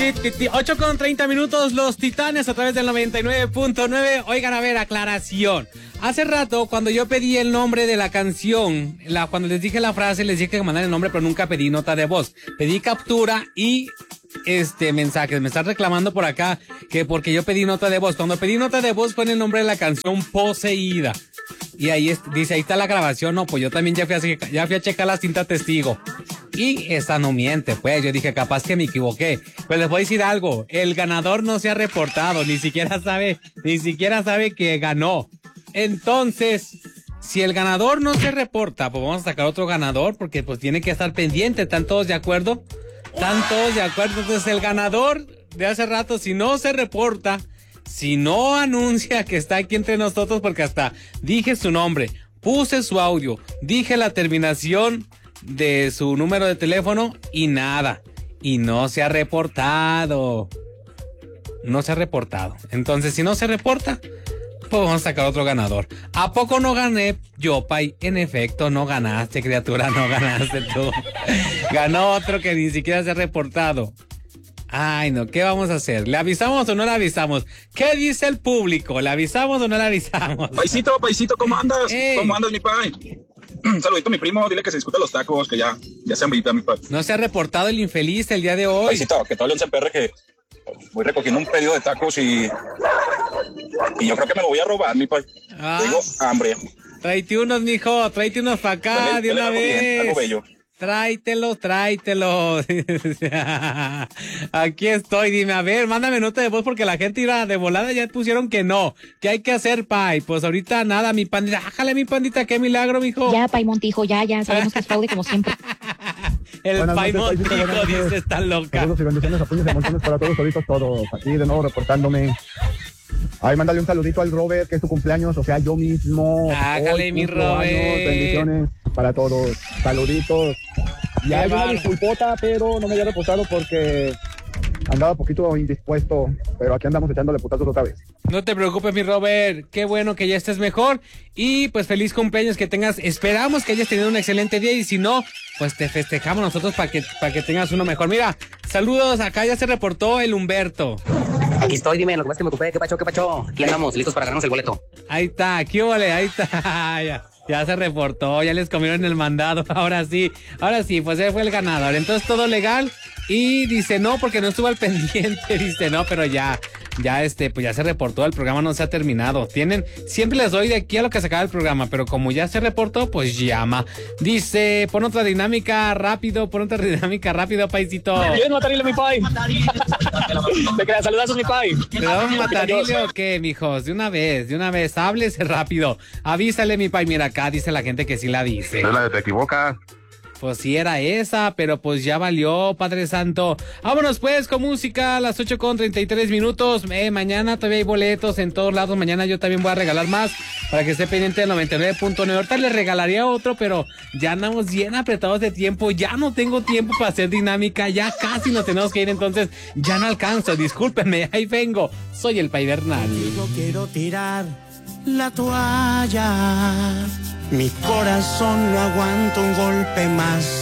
8:30, los Titanes a través del 99.9. Oigan, a ver, aclaración. Hace rato, cuando yo pedí el nombre de la canción, cuando les dije la frase, les dije que mandar el nombre, pero nunca pedí nota de voz. Pedí captura y mensajes. Me están reclamando por acá que porque yo pedí nota de voz. Cuando pedí nota de voz fue en el nombre de la canción Poseída. Y ahí dice, ahí está la grabación. No, pues yo también ya fui a checar la cinta testigo. Y esa no miente, pues. Yo dije, capaz que me equivoqué. Pues les voy a decir algo. El ganador no se ha reportado. Ni siquiera sabe que ganó. Entonces, si el ganador no se reporta, pues vamos a sacar otro ganador. Porque pues tiene que estar pendiente. ¿Están todos de acuerdo? ¿Están todos de acuerdo? Entonces el ganador de hace rato, si no se reporta, si no anuncia que está aquí entre nosotros, porque hasta dije su nombre, puse su audio, dije la terminación de su número de teléfono y nada. Y no se ha reportado. No se ha reportado. Entonces, si no se reporta, pues vamos a sacar otro ganador. ¿A poco no gané yo, Pai? En efecto, no ganaste, criatura, no ganaste tú. Ganó otro que ni siquiera se ha reportado. Ay, no, ¿qué vamos a hacer? ¿Le avisamos o no le avisamos? ¿Qué dice el público? ¿Le avisamos o no le avisamos? Paisito, ¿cómo andas? ¿Cómo andas, mi Pai? Un saludito a mi primo, dile que se discuta los tacos, que ya se invita, mi Pai. No se ha reportado el infeliz el día de hoy. Paisito, que todavía un CPR que voy recogiendo un pedido de tacos y yo creo que me lo voy a robar, mi Pai. Tengo hambre. Tráete unos, mijo, tráete unos para acá de una vez. Algo bello. Tráetelos. Aquí estoy, dime, a ver, mándame nota de voz porque la gente iba de volada, ya pusieron que no. ¿Qué hay que hacer, Pai? Pues ahorita nada, mi pandita. Ájale, mi pandita, qué milagro, mijo. Ya, Pai Montijo, ya, sabemos que es fraude como siempre. El Pai Montijo dice, está loca. Saludos y bendiciones, apoyos de montones para todos, ahorita todos. Aquí de nuevo reportándome. Ay, mándale un saludito al Robert, que es su cumpleaños, o sea, yo mismo. Hágale, mi Robert. Bendiciones para todos. Saluditos. Y hay una disculpota, pero no me había reportado porque andaba un poquito indispuesto, pero aquí andamos echándole putazos otra vez. No te preocupes, mi Robert, qué bueno que ya estés mejor y pues feliz cumpleaños que tengas, esperamos que hayas tenido un excelente día y si no, pues te festejamos nosotros para que tengas uno mejor. Mira, saludos, acá ya se reportó el Humberto. Aquí estoy, dime, lo que pasa es que me ocupé, ¿qué pacho? Aquí andamos, listos para ganarnos el boleto. Ahí está, aquí vale, ahí está, ya se reportó, ya les comieron el mandado, ahora sí, pues él fue el ganador, entonces todo legal y dice no, porque no estuvo al pendiente, dice no, pero ya pues ya se reportó, el programa no se ha terminado, siempre les doy de aquí a lo que se acaba el programa, pero como ya se reportó, pues llama, dice, pon otra dinámica rápido, paisito. ¿Quieres matarile, mi Pai? ¿Te quedan saludazos, mi Pai? ¿Le damos matarile o qué, mijos? De una vez, háblese rápido, avísale, mi Pai, mira, acá dice la gente que sí la dice. Es la de te equivocas. Pues sí era esa, pero pues ya valió, Padre Santo. Vámonos pues con música a las 8:33. Mañana todavía hay boletos en todos lados. Mañana yo también voy a regalar más para que esté pendiente del 99.9. Ahorita le regalaría otro, pero ya andamos bien apretados de tiempo. Ya no tengo tiempo para hacer dinámica. Ya casi nos tenemos que ir, entonces ya no alcanzo. Discúlpenme, ahí vengo. Soy el Pai Bernal. Yo quiero tirar la toalla. Mi corazón no aguanta un golpe más.